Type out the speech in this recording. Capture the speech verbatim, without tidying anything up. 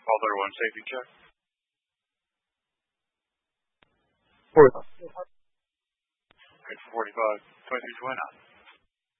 Caller one safety check. Fourth. Eight forty-five. twenty-three twenty.